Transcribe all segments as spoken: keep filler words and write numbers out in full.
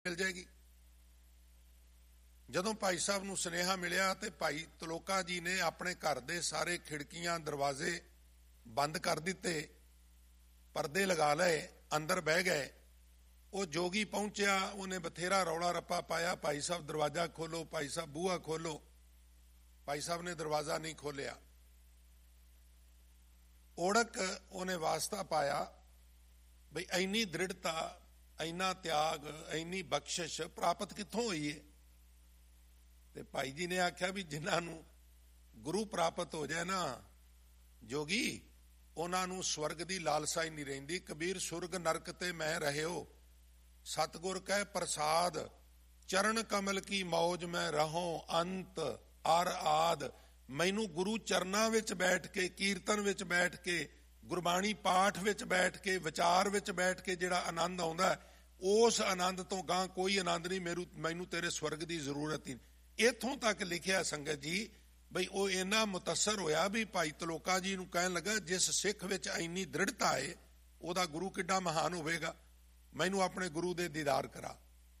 ਮਿਲ ਜਾਏਗੀ। ਜਦੋਂ ਭਾਈ ਸਾਹਿਬ ਨੂੰ ਸੁਨੇਹਾ ਮਿਲਿਆ ਤੇ ਭਾਈ ਤਲੋਕਾ ਜੀ ਨੇ ਆਪਣੇ ਘਰ ਦੇ ਸਾਰੇ ਖਿੜਕੀਆਂ ਦਰਵਾਜ਼ੇ ਬੰਦ ਕਰ ਦਿੱਤੇ, ਪਰਦੇ ਲਗਾ ਲਏ, ਅੰਦਰ ਬਹਿ ਗਏ। ਉਹ ਜੋਗੀ ਪਹੁੰਚਿਆ, ਉਹਨੇ ਬਥੇਰਾ ਰੌਲਾ ਰੱਪਾ ਪਾਇਆ, ਭਾਈ ਸਾਹਿਬ ਦਰਵਾਜ਼ਾ ਖੋਲੋ, ਭਾਈ ਸਾਹਿਬ ਬੂਹਾ ਖੋਲੋ। ਭਾਈ ਸਾਹਿਬ ਨੇ ਦਰਵਾਜ਼ਾ ਨਹੀਂ ਖੋਲਿਆ। ਓੜਕ ਉਹਨੇ ਵਾਸਤਾ ਪਾਇਆ ਬਈ ਇੰਨੀ ਦ੍ਰਿੜਤਾ, ਇੰਨਾ ਤਿਆਗ, ਇੰਨੀ ਬਖਸ਼ਿਸ਼ ਪ੍ਰਾਪਤ ਕਿੱਥੋਂ ਹੋਈ ਹੈ? ਤੇ ਭਾਈ ਜੀ ਨੇ ਆਖਿਆ ਵੀ ਜਿਨ੍ਹਾਂ ਨੂੰ ਗੁਰੂ ਪ੍ਰਾਪਤ ਹੋ ਜਾਏ ਨਾ ਜੋਗੀ, ਉਹਨਾਂ ਨੂੰ ਸਵਰਗ ਦੀ ਲਾਲਸਾ ਹੀ ਨਹੀਂ ਰਹਿੰਦੀ। ਕਬੀਰ ਸੁਰਗ ਨਰਕ ਤੇ ਮੈਂ ਰਹਿਓ, ਸਤਿਗੁਰ ਕਹਿ ਪ੍ਰਸਾਦ, ਚਰਨ ਕਮਲ ਕੀ ਮੌਜ ਮੈਂ ਰਹੋ ਅੰਤ ਅਰ ਆਦ। ਮੈਨੂੰ ਗੁਰੂ ਚਰਨਾਂ ਵਿੱਚ ਬੈਠ ਕੇ, ਕੀਰਤਨ ਵਿੱਚ ਬੈਠ ਕੇ, ਗੁਰਬਾਣੀ ਪਾਠ ਵਿੱਚ ਬੈਠ ਕੇ, ਵਿਚਾਰ ਵਿੱਚ ਬੈਠ ਕੇ ਜਿਹੜਾ ਆਨੰਦ ਆਉਂਦਾ, ਉਸ ਆਨੰਦ ਤੋਂ ਗਾਂ ਕੋਈ ਆਨੰਦ ਨਹੀਂ। ਮੈਨੂੰ ਮੈਨੂੰ ਤੇਰੇ ਸਵਰਗ ਦੀ ਜ਼ਰੂਰਤ ਹੀ ਨਹੀਂ। ਇੱਥੋਂ ਤੱਕ ਲਿਖਿਆ ਸੰਗਤ ਜੀ ਬਈ ਉਹ ਇੰਨਾ ਮੁਤਸਰ ਹੋਇਆ ਵੀ ਭਾਈ ਤਲੋਕਾ ਜੀ ਨੂੰ ਕਹਿਣ ਲੱਗਾ, ਜਿਸ ਸਿੱਖ ਵਿੱਚ ਇੰਨੀ ਦ੍ਰਿੜਤਾ ਹੈ ਉਹਦਾ ਗੁਰੂ ਕਿੱਡਾ ਮਹਾਨ ਹੋਵੇਗਾ, ਮੈਨੂੰ ਆਪਣੇ ਗੁਰੂ ਦੇ ਦੀਦਾਰ ਕਰਾ।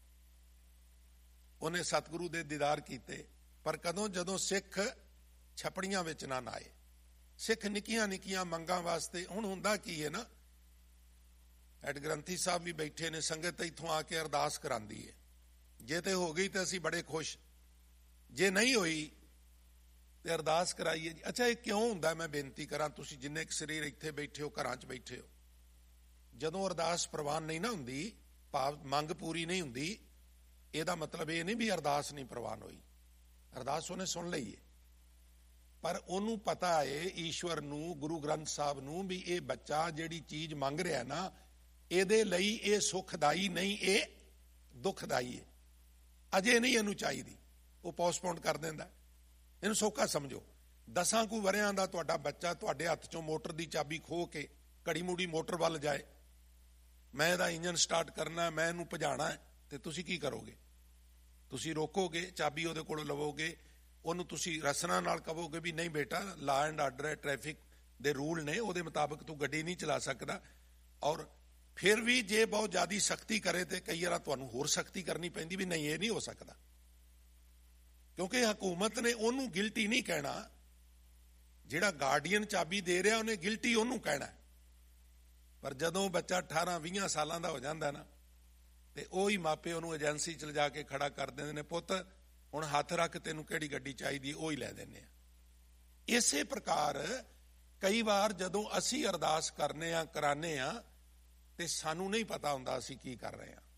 ਉਹਨੇ ਸਤਿਗੁਰੂ ਦੇ ਦੀਦਾਰ ਕੀਤੇ। ਪਰ ਕਦੋਂ? ਜਦੋਂ ਸਿੱਖ ਛਪੜੀਆਂ ਵਿੱਚ ਨਾ ਨਾਏ। ਸਿੱਖ ਨਿੱਕੀਆਂ ਨਿੱਕੀਆਂ ਮੰਗਾਂ ਵਾਸਤੇ, ਹੁਣ ਹੁੰਦਾ ਕੀ ਹੈ ਨਾ, ਹੈਡ ਗ੍ਰੰਥੀ ਸਾਹਿਬ ਵੀ ਬੈਠੇ ਨੇ, ਸੰਗਤ ਇੱਥੋਂ ਆ ਕੇ ਅਰਦਾਸ ਕਰਾਉਂਦੀ ਹੈ। ਜੇ ਤੇ ਹੋ ਗਈ ਤੇ ਅਸੀਂ ਬੜੇ ਖੁਸ਼, ਜੇ ਨਹੀਂ ਹੋਈ ਤੇ ਅਰਦਾਸ ਕਰਾਈਏ ਜੀ। ਅੱਛਾ, ਇਹ ਕਿਉਂ ਹੁੰਦਾ? ਮੈਂ ਬੇਨਤੀ ਕਰਾਂ, ਤੁਸੀਂ ਜਿੰਨੇ ਕੁ ਸਰੀਰ ਇੱਥੇ ਬੈਠੇ ਹੋ, ਘਰਾਂ 'ਚ ਬੈਠੇ ਹੋ, ਜਦੋਂ ਅਰਦਾਸ ਪ੍ਰਵਾਨ ਨਹੀਂ ਨਾ ਹੁੰਦੀ, ਭਾਵ ਮੰਗ ਪੂਰੀ ਨਹੀਂ ਹੁੰਦੀ, ਇਹਦਾ ਮਤਲਬ ਇਹ ਨਹੀਂ ਵੀ ਅਰਦਾਸ ਨਹੀਂ ਪ੍ਰਵਾਨ ਹੋਈ। ਅਰਦਾਸ ਉਹਨੇ ਸੁਣ ਲਈ ਹੈ, ਪਰ ਉਹਨੂੰ ਪਤਾ ਹੈ ਈਸ਼ਵਰ ਨੂੰ, ਗੁਰੂ ਗ੍ਰੰਥ ਸਾਹਿਬ ਨੂੰ, ਵੀ ਇਹ ਬੱਚਾ ਜਿਹੜੀ ਚੀਜ਼ ਮੰਗ ਰਿਹਾ ਨਾ, ਇਹਦੇ ਲਈ ਇਹ ਸੁਖਦਾਈ ਨਹੀਂ, ਇਹ ਦੁਖਦਾਈ ਹੈ। ਅਜੇ ਨਹੀਂ ਇਹਨੂੰ ਚਾਹੀਦੀ, ਉਹ ਪੋਸਟਪੋਨ ਕਰ ਦਿੰਦਾ। ਇਹਨੂੰ ਸੌਖਾ ਸਮਝੋ, ਦਸਾਂ ਕੁ ਵਰਿਆਂ ਦਾ ਤੁਹਾਡਾ ਬੱਚਾ ਤੁਹਾਡੇ ਹੱਥ ਚੋਂ ਮੋਟਰ ਦੀ ਚਾਬੀ ਖੋਹ ਕੇ ਘੜੀ ਮੂੜੀ ਮੋਟਰ ਵੱਲ ਜਾਏ, ਮੈਂ ਇਹਦਾ ਇੰਜਨ ਸਟਾਰਟ ਕਰਨਾ, ਮੈਂ ਇਹਨੂੰ ਭਜਾਣਾ, ਤੇ ਤੁਸੀਂ ਕੀ ਕਰੋਗੇ? ਤੁਸੀਂ ਰੋਕੋਗੇ, ਚਾਬੀ ਉਹਦੇ ਕੋਲੋਂ ਲਵੋਗੇ, ਉਹਨੂੰ ਤੁਸੀਂ ਰਸਨਾ ਨਾਲ ਕਹੋਗੇ ਵੀ ਨਹੀਂ ਬੇਟਾ, ਲਾ ਐਂਡ ਆਰਡਰ ਹੈ, ਟ੍ਰੈਫਿਕ ਦੇ ਰੂਲ ਨੇ, ਉਹਦੇ ਮੁਤਾਬਕ ਤੂੰ ਗੱਡੀ ਨਹੀਂ ਚਲਾ ਸਕਦਾ। ਔਰ ਫਿਰ ਵੀ ਜੇ ਬਹੁਤ ਜ਼ਿਆਦਾ ਸਖਤੀ ਕਰੇ ਤੇ ਕਈ ਵਾਰ ਤੁਹਾਨੂੰ ਹੋਰ ਸਖਤੀ ਕਰਨੀ ਪੈਂਦੀ ਵੀ ਨਹੀਂ, ਇਹ ਨਹੀਂ ਹੋ ਸਕਦਾ, ਕਿਉਂਕਿ ਹਕੂਮਤ ਨੇ ਉਹਨੂੰ ਗਿਲਟੀ ਨਹੀਂ ਕਹਿਣਾ, ਜਿਹੜਾ ਗਾਰਡੀਅਨ ਚਾਬੀ ਦੇ ਰਿਹਾ ਉਹਨੇ ਗਿਲਟੀ ਉਹਨੂੰ ਕਹਿਣਾ। ਪਰ ਜਦੋਂ ਬੱਚਾ ਅਠਾਰਾਂ ਵੀਹਾਂ ਸਾਲਾਂ ਦਾ ਹੋ ਜਾਂਦਾ ਨਾ, ਤੇ ਉਹੀ ਮਾਪੇ ਉਹਨੂੰ ਏਜੰਸੀ 'ਚ ਲਿਜਾ ਕੇ ਖੜਾ ਕਰ ਦਿੰਦੇ ਨੇ, ਪੁੱਤ ਹੁਣ ਹੱਥ ਰੱਖ, ਤੈਨੂੰ ਕਿਹੜੀ ਗੱਡੀ ਚਾਹੀਦੀ, ਉਹ ਹੀ ਲੈ ਦਿੰਦੇ ਆ। ਇਸੇ ਪ੍ਰਕਾਰ ਕਈ ਵਾਰ ਜਦੋਂ ਅਸੀਂ ਅਰਦਾਸ ਕਰਨੇ ਆ, ਕਰਾਨੇ ਆ, ਤੇ ਸਾਨੂੰ ਨਹੀਂ ਪਤਾ ਹੁੰਦਾ ਅਸੀਂ ਕੀ ਕਰ ਰਹੇ ਹਾਂ।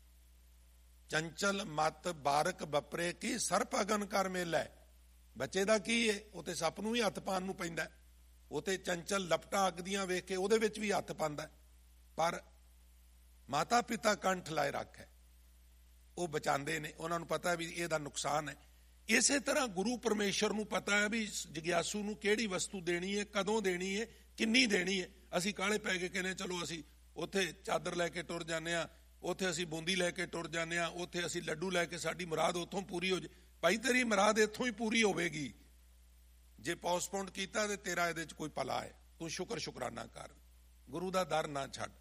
ਚੰਚਲ ਮਤ ਬਾਰਕ ਬਪਰੇ ਕੀ ਸਰਪ ਅਗਨ ਕਰ ਮੇਲਾ। ਬੱਚੇ ਦਾ ਕੀ ਹੈ? ਉਹ ਤੇ ਸੱਪ ਨੂੰ ਵੀ ਹੱਥ ਪਾਉਣ ਨੂੰ ਪੈਂਦਾ, ਉਹ ਤੇ ਚੰਚਲ ਲਪਟਾਂ ਅੱਗ ਦੀਆਂ ਵੇਖ ਕੇ ਉਹਦੇ ਵਿੱਚ ਵੀ ਹੱਥ ਪਾਉਂਦਾ। ਪਰ ਮਾਤਾ ਪਿਤਾ ਕੰਠ ਲਾਏ ਰੱਖ ਹੈ, ਉਹ ਬਚਾਉਂਦੇ ਨੇ, ਉਹਨਾਂ ਨੂੰ ਪਤਾ ਵੀ ਇਹਦਾ ਨੁਕਸਾਨ ਹੈ। ਇਸੇ ਤਰ੍ਹਾਂ ਗੁਰੂ ਪਰਮੇਸ਼ਰ ਨੂੰ ਪਤਾ ਹੈ ਵੀ ਜਗਿਆਸੂ ਨੂੰ ਕਿਹੜੀ ਵਸਤੂ ਦੇਣੀ ਹੈ, ਕਦੋਂ ਦੇਣੀ ਹੈ, ਕਿੰਨੀ ਦੇਣੀ ਹੈ। ਅਸੀਂ ਕਾਹਲੇ ਪੈ ਕੇ ਕਹਿੰਦੇ ਚਲੋ ਅਸੀਂ ਉੱਥੇ ਚਾਦਰ ਲੈ ਕੇ ਟੁਰ ਜਾਂਦੇ ਹਾਂ, ਉੱਥੇ ਅਸੀਂ ਬੂੰਦੀ ਲੈ ਕੇ ਟੁਰ ਜਾਂਦੇ ਹਾਂ, ਉੱਥੇ ਅਸੀਂ ਲੱਡੂ ਲੈ ਕੇ ਸਾਡੀ ਮੁਰਾਦ ਉੱਥੋਂ ਪੂਰੀ ਹੋ ਜਾਏ। ਭਾਈ ਤੇਰੀ ਮੁਰਾਦ ਇੱਥੋਂ ਹੀ ਪੂਰੀ ਹੋਵੇਗੀ, ਜੇ ਪੋਸਟਪੋਨ ਕੀਤਾ ਤੇ ਤੇਰਾ ਇਹਦੇ 'ਚ ਕੋਈ ਭਲਾ ਹੈ। ਤੂੰ ਸ਼ੁਕਰ ਸ਼ੁਕਰਾਨਾ ਕਰ, ਗੁਰੂ ਦਾ ਦਰ ਨਾ ਛੱਡ।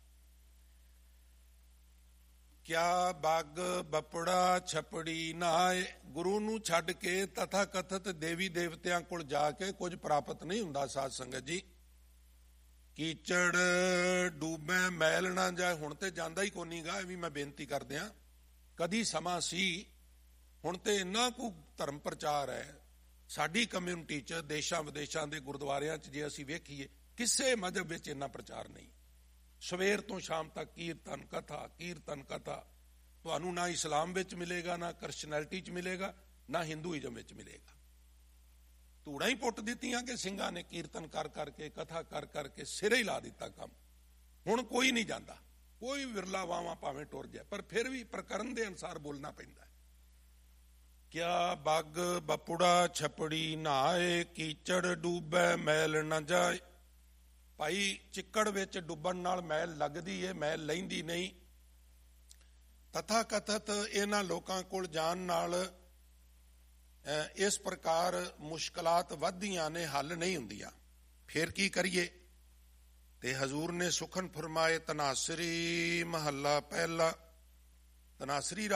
ਕਿਆ ਬੱਗ ਬਪੜਾ ਛਪੜੀ ਨਾਏ। ਗੁਰੂ ਨੂੰ ਛੱਡ ਕੇ ਤਥਾ ਕਥਿਤ ਦੇਵੀ ਦੇਵਤਿਆਂ ਕੋਲ ਜਾ ਕੇ ਕੁਝ ਪ੍ਰਾਪਤ ਨਹੀਂ ਹੁੰਦਾ। ਸਾਧ ਸੰਗਤ ਜੀ, ਕੀਚੜ ਡੂਬੇ ਮੈਲ ਨਾ ਜਾਏ। ਹੁਣ ਤੇ ਜਾਂਦਾ ਹੀ ਕੋਨੀ ਗਾ, ਇਹ ਵੀ ਮੈਂ ਬੇਨਤੀ ਕਰਦਿਆਂ, ਕਦੀ ਸਮਾਂ ਸੀ, ਹੁਣ ਤੇ ਇੰਨਾ ਕੁ ਧਰਮ ਪ੍ਰਚਾਰ ਹੈ ਸਾਡੀ ਕਮਿਊਨਿਟੀ 'ਚ, ਦੇਸ਼ਾਂ ਵਿਦੇਸ਼ਾਂ ਦੇ ਗੁਰਦੁਆਰਿਆਂ 'ਚ ਜੇ ਅਸੀਂ ਵੇਖੀਏ, ਕਿਸੇ ਮਜ਼ਹਬ ਵਿੱਚ ਇੰਨਾ ਪ੍ਰਚਾਰ ਨਹੀਂ। ਸਵੇਰ ਤੋਂ ਸ਼ਾਮ ਤੱਕ ਕੀਰਤਨ ਕਥਾ, ਕੀਰਤਨ ਕਥਾ। ਤੁਹਾਨੂੰ ਨਾ ਇਸਲਾਮ ਵਿੱਚ ਮਿਲੇਗਾ, ਨਾ ਕ੍ਰਿਸਚਨੈਲਿਟੀ 'ਚ ਮਿਲੇਗਾ, ਨਾ ਹਿੰਦੂਇਜ਼ਮ ਵਿੱਚ ਮਿਲੇਗਾ। ਧੂੜਾਂ ਹੀ ਪੁੱਟ ਦਿੱਤੀਆਂ ਕਿ ਸਿੰਘਾਂ ਨੇ ਕੀਰਤਨ ਕਰ ਕਰਕੇ, ਕਥਾ ਕਰ ਕਰਕੇ ਸਿਰੇ ਹੀ ਲਾ ਦਿੱਤਾ ਕੰਮ। ਹੁਣ ਕੋਈ ਨਹੀਂ ਜਾਂਦਾ, ਕੋਈ ਵਿਰਲਾ ਵਾਵਾਂ ਭਾਵੇਂ ਟੁਰ ਜਾਏ, ਪਰ ਫਿਰ ਵੀ ਪ੍ਰਕਰਨ ਦੇ ਅਨੁਸਾਰ ਬੋਲਣਾ ਪੈਂਦਾ। ਕਿਆ ਬੱਗ ਬਪੁੜਾ ਛਪੜੀ ਨਹਾਏ, ਕੀਚੜ ਡੂਬੇ ਮੈਲ ਨਾ ਜਾਏ। ਭਾਈ ਚਿੱਕੜ ਵਿੱਚ ਡੁੱਬਣ ਨਾਲ ਮੈਲ ਲੱਗਦੀ ਏ, ਮੈਲ ਲੈਂਦੀ ਨਹੀਂ। ਤਥਾ ਕਥਿਤ ਇਹਨਾਂ ਲੋਕਾਂ ਕੋਲ ਜਾਣ ਨਾਲ ਇਸ ਪ੍ਰਕਾਰ ਮੁਸ਼ਕਲਾਤ ਵੱਧਦੀਆਂ ਨੇ, ਹੱਲ ਨਹੀਂ ਹੁੰਦੀਆਂ। ਫਿਰ ਕੀ ਕਰੀਏ? ਤੇ ਹਜ਼ੂਰ ਨੇ ਸੁਖਨ ਫਰਮਾਏ, ਤਨਾਸਰੀ ਮਹੱਲਾ ਪਹਿਲਾ। ਤਨਾਸਰੀ